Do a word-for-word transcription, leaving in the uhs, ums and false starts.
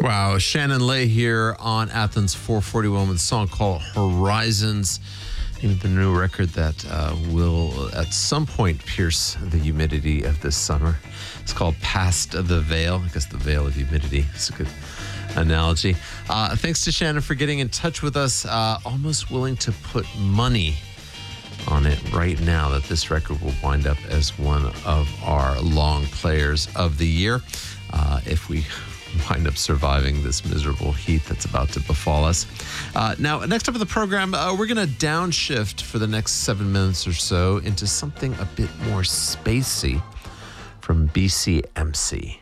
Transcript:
Wow, Shannon Lay here on Athens four forty-one with a song called Horizons. Even the new record that uh, will at some point pierce the humidity of this summer. It's called Past the Veil. I guess the veil of humidity. It's a good analogy. Uh, thanks to Shannon for getting in touch with us. Uh, almost willing to put money on it right now that this record will wind up as one of our long players of the year. Uh, if we wind up surviving this miserable heat that's about to befall us. Uh, now, next up in the program, uh, we're going to downshift for the next seven minutes or so into something a bit more spacey from B C M C.